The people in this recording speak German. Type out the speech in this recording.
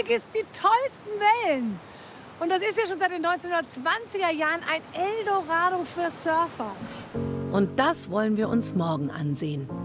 Blick ist die tollsten Wellen. Und das ist ja schon seit den 1920er Jahren ein Eldorado für Surfer. Und das wollen wir uns morgen ansehen.